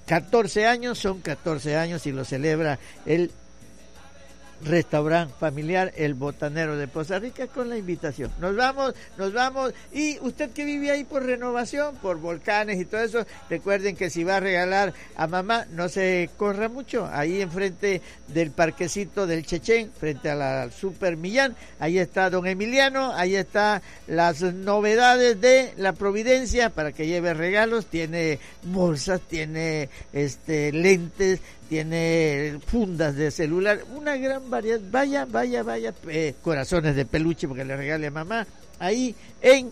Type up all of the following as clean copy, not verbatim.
14 años, son 14 años y lo celebra el restaurante familiar El Botanero de Poza Rica con la invitación. Nos vamos, y usted que vive ahí por Renovación, por Volcanes y todo eso, recuerden que si va a regalar a mamá, no se corra mucho, ahí enfrente del parquecito del Chechén, frente a la Super Millán, ahí está don Emiliano, ahí está las novedades de la Providencia para que lleve regalos, tiene bolsas, tiene lentes, tiene fundas de celular, una gran variedad, vaya, corazones de peluche porque le regale a mamá, ahí en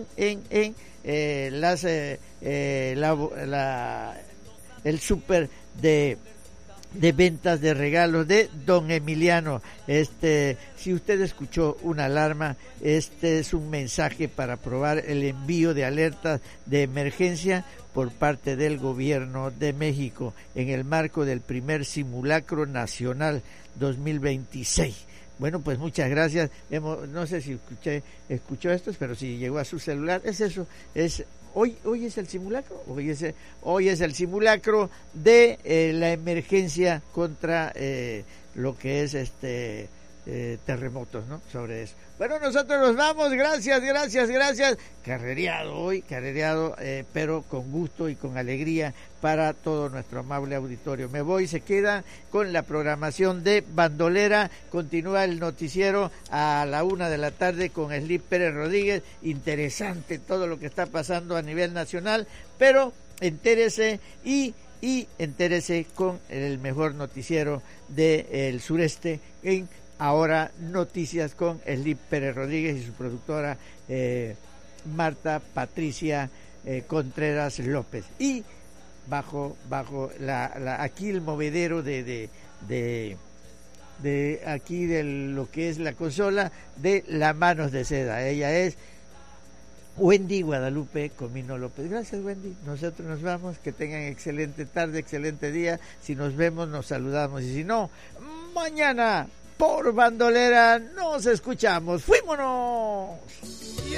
el súper de ventas de regalos de don Emiliano. Si usted escuchó una alarma, este es un mensaje para aprobar el envío de alertas de emergencia por parte del gobierno de México en el marco del primer simulacro nacional 2026. Bueno, pues muchas gracias. No sé si escuchó esto, pero si llegó a su celular, es eso, Hoy es el simulacro, hoy es el simulacro de la emergencia contra lo que es terremotos, ¿no? Sobre eso. Bueno, nosotros nos vamos, gracias. Carrereado, pero con gusto y con alegría para todo nuestro amable auditorio. Me voy, se queda con la programación de Bandolera. Continúa el noticiero a la 1:00 p.m. con Slip Pérez Rodríguez. Interesante todo lo que está pasando a nivel nacional, pero entérese y entérese con el mejor noticiero del sureste en Ahora Noticias con Slip Pérez Rodríguez y su productora Marta Patricia Contreras López. Y bajo aquí el movedero de aquí de lo que es la consola de las manos de seda. Ella es Wendy Guadalupe Comino López. Gracias, Wendy. Nosotros nos vamos. Que tengan excelente tarde, excelente día. Si nos vemos, nos saludamos. Y si no, mañana por Bandolera nos escuchamos. ¡Fuímonos!